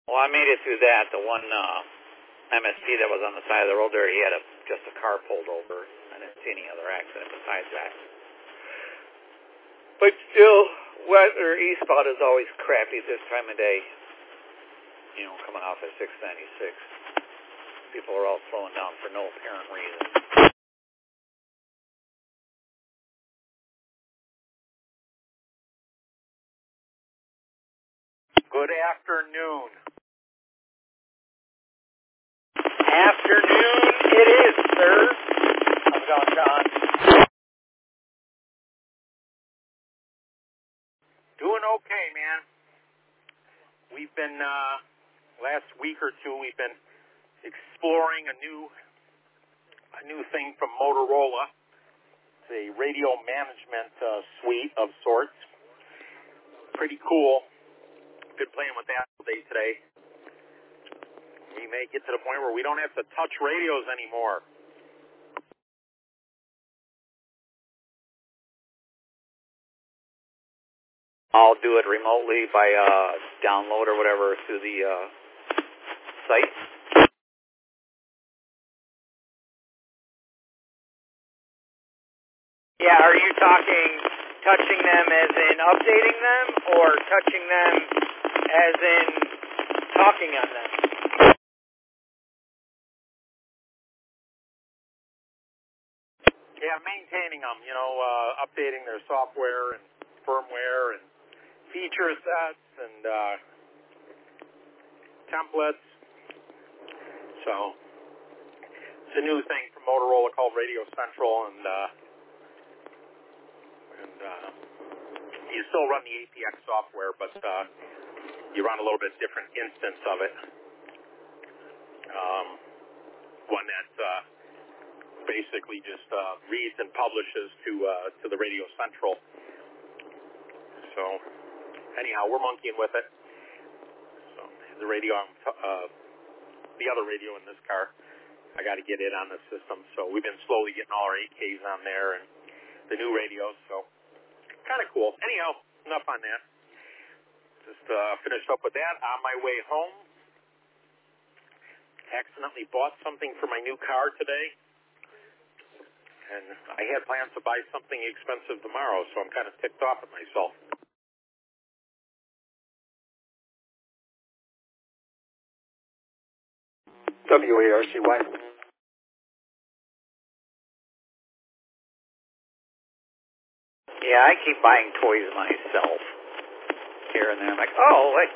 Well, I made it through that. The one MST that was on the side of the road there, he had just a car pulled over. I didn't see any other accident besides that. But still, west or eastbound is always crappy this time of day. You know, coming off of 696. People are all slowing down for no apparent reason. Good afternoon. Afternoon it is, sir. How's it going, John? Doing okay, man. We've been, last week or two, we've been exploring a new thing from Motorola. It's a radio management suite of sorts. Pretty cool. Been playing with that all day today. We may get to the point where we don't have to touch radios anymore. I'll do it remotely by download or whatever through the site. Yeah, are you talking touching them as in updating them or touching them as in talking on them? Yeah, maintaining them, updating their software and firmware and feature sets and templates. So it's a new thing from Motorola called Radio Central, and you still run the APX software, but you run a little bit different instance of it. One that basically just reads and publishes to the Radio Central. So anyhow, we're monkeying with it. So the radio, the other radio in this car, I got to get it on the system. So we've been slowly getting all our 8Ks on there and the new radios. So kind of cool. Anyhow, enough on that. Just finished up with that. On my way home, accidentally bought something for my new car today. And I had plans to buy something expensive tomorrow, so I'm kind of ticked off at myself. WARCY. Yeah, I keep buying toys myself here and there. I'm like, oh,